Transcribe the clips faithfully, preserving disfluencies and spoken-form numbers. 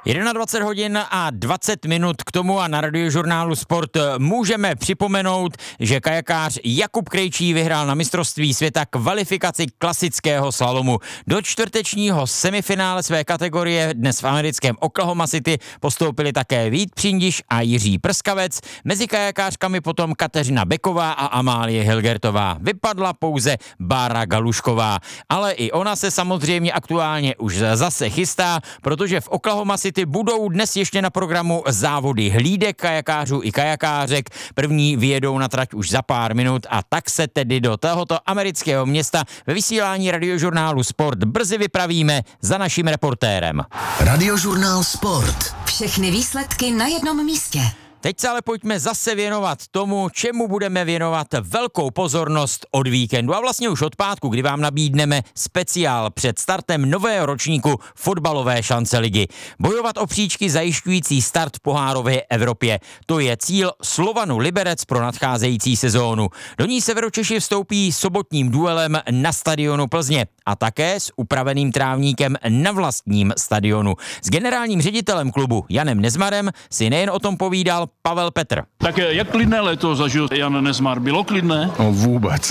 dvacet jedna hodin a dvacet minut k tomu a na Radiožurnálu Sport můžeme připomenout, že kajakář Jakub Krejčí vyhrál na mistrovství světa kvalifikaci klasického slalomu. Do čtvrtečního semifinále své kategorie dnes v americkém Oklahoma City postoupili také Vít Přindiš a Jiří Prskavec. Mezi kajakářkami potom Kateřina Beková a Amálie Hilgertová. Vypadla pouze Bára Galušková, ale i ona se samozřejmě aktuálně už zase chystá, protože v Oklahoma City budou dnes ještě na programu závody hlídek kajakářů i kajakářek. První vyjedou na trať už za pár minut a tak se tedy do tohoto amerického města ve vysílání Radiožurnálu Sport brzy vypravíme za naším reportérem. Radiožurnál Sport. Všechny výsledky na jednom místě. Teď se ale pojďme zase věnovat tomu, čemu budeme věnovat velkou pozornost od víkendu a vlastně už od pátku, kdy vám nabídneme speciál před startem nového ročníku fotbalové šance ligy. Bojovat o příčky zajišťující start v pohárové Evropě. To je cíl Slovanu Liberec pro nadcházející sezónu. Do ní Severočeši vstoupí sobotním duelem na stadionu Plzně a také s upraveným trávníkem na vlastním stadionu. S generálním ředitelem klubu Janem Nezmarem si nejen o tom povídal Pavel Petr. Tak jak klidné léto zažil Jan Nezmar? Bylo klidné? No vůbec.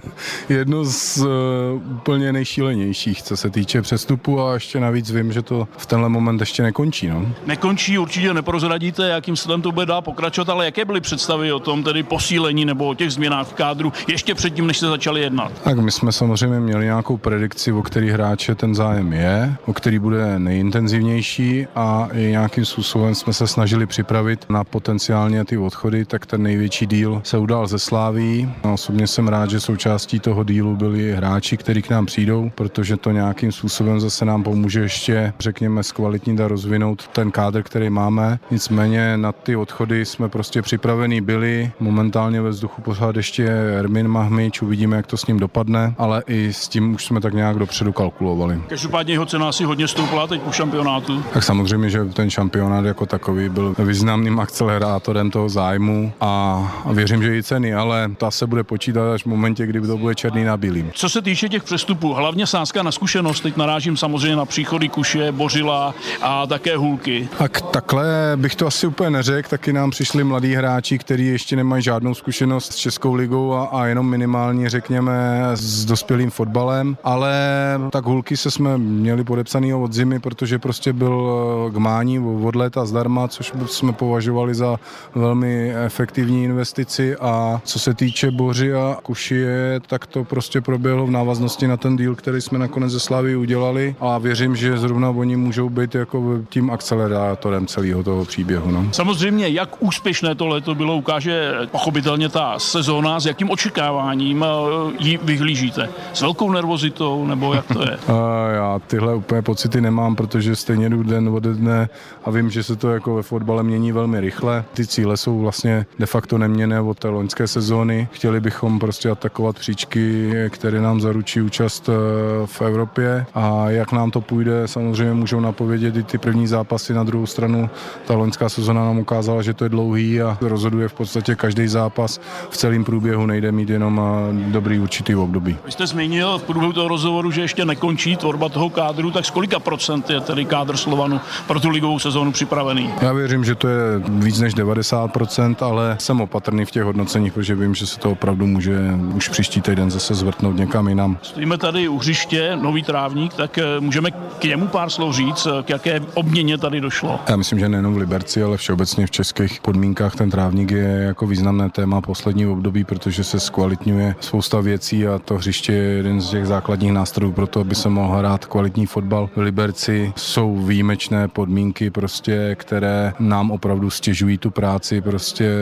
Jedno z uh, úplně nejšílenějších, co se týče přestupu a ještě navíc vím, že to v tenhle moment ještě nekončí. No. Nekončí, určitě neprozradíte, jakým stylem to bude dál pokračovat, ale jaké byly představy o tom tedy posílení nebo o těch změnách v kádru ještě předtím, než se začali jednat? Tak my jsme samozřejmě měli nějakou predikci, o který hráče ten zájem je, o který bude nejintenzivnější a i nějakým způsobem jsme se snažili připravit na potenciálně ty odchody, tak ten největší díl se udál ze Sláví. A osobně jsem rád, že součástí toho dílu byli hráči, kteří k nám přijdou, protože to nějakým způsobem zase nám pomůže ještě, řekněme, zkvalitnit a rozvinout ten kádr, který máme. Nicméně na ty odchody jsme prostě připravení byli. Momentálně ve vzduchu pořád ještě Ermin Mahmič, uvidíme, jak to s ním dopadne, ale i s tím už jsme tak nějak dopředu kalkulovali. Každopádně jeho cena asi hodně stoupla teď po šampionátu. Tak samozřejmě, že ten šampionát jako takový byl významným akcelerátorem toho zájmu a, a věřím, že i ceny, ale ta se bude počítat až v momentě, kdy to bude černý na bílým. Co se týče těch přestupů, hlavně sázka na zkušenost, teď narážím samozřejmě na příchody Kuše, Bořila a také Hulky. Tak takhle bych to asi úplně neřekl, taky nám přišli mladí hráči, kteří ještě nemají žádnou zkušenost s Českou ligou a, a jenom minimálně, řekněme, s dospělým fotbalem, ale tak Hulky se jsme měli podepsaný od zimy, protože prostě byl k mání od léta zdarma, což jsme považovali za velmi efektivní investici a co se týče Boři a Kušie, tak to prostě proběhlo v návaznosti na ten deal, který jsme nakonec ze Slavy udělali a věřím, že zrovna oni můžou být jako tím akcelerátorem celého toho příběhu. No. Samozřejmě, jak úspěšné to léto bylo, ukáže pochopitelně ta sezóna, s jakým očekáváním ji vyhlížíte? S velkou nervozitou, nebo jak to je? A já tyhle úplně pocity nemám, protože stejně jdu den ode dne a vím, že se to jako ve fotbale mění velmi rychle. Ty cíle jsou vlastně de facto neměnné od té loňské sezóny. Chtěli bychom prostě atakovat příčky, které nám zaručí účast v Evropě a jak nám to půjde, samozřejmě můžou napovědět i ty první zápasy. Na druhou stranu ta loňská sezóna nám ukázala, že to je dlouhý a rozhoduje v podstatě každý zápas. V celém průběhu nejde mít jenom dobrý určitý období. Vy jste zmínil v průběhu toho rozhovoru, že ještě nekončí tvorba toho kádru, tak z kolika procent je tedy kádr Slovanu pro tu ligovou sezónu připravený? Já věřím, že to je víc než devadesát procent, ale jsem opatrný v těch hodnoceních, protože vím, že se to opravdu může už příští týden zase zvrtnout někam jinam. Stojíme tady u hřiště, nový trávník, tak můžeme k němu pár slov říct, k jaké obměně tady došlo? Já myslím, že nejenom v Liberci, ale všeobecně v českých podmínkách ten trávník je jako významné téma poslední období, protože se zkvalitňuje spousta věcí a to hřiště je jeden z těch základních nástrojů pro to, aby se mohl hrát kvalitní fotbal. V Liberci jsou výjimečné podmínky, prostě, které nám opravdu stěžují tu práci, prostě